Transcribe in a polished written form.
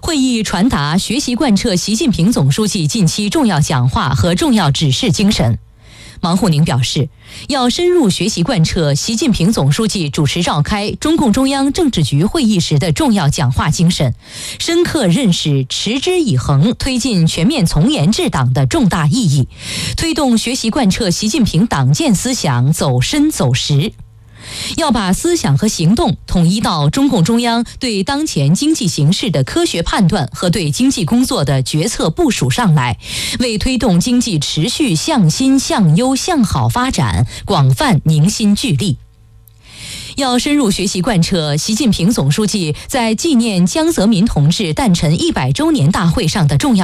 会议传达学习贯彻习近平总书记近期重要讲话和重要指示精神。王沪宁表示，要深入学习贯彻习近平总书记主持召开中共中央政治局会议时的重要讲话精神，深刻认识持之以恒推进全面从严治党的重大意义，推动学习贯彻习近平党建思想走深走实。要把思想和行动统一到中共中央对当前经济形势的科学判断和对经济工作的决策部署上来，为推动经济持续向新向优向好发展广泛凝心聚力。要深入学习贯彻习近平总书记在纪念江泽民同志诞辰100周年大会上的重要